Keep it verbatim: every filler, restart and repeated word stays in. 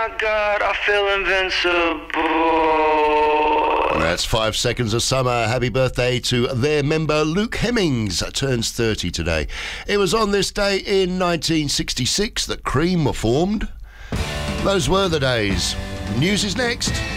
my God, I feel invincible. That's Five Seconds of Summer. Happy birthday to their member Luke Hemmings, turns thirty today. It was on this day in nineteen sixty-six that Cream were formed. Those were the days. News is next.